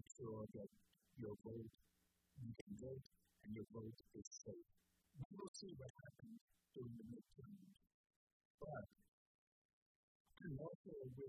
make sure that your vote, you can vote, and your vote is safe. We will see what happens during the midterms. But I'm also aware